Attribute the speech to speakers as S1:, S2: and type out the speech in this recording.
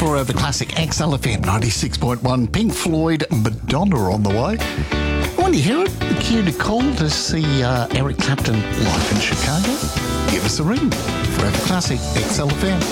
S1: Forever Classic XLFM 96.1. Pink Floyd, Madonna on the way. Want to hear it? The cue to call to see Eric Clapton live in Chicago? Give us a ring. Forever Classic XLFM.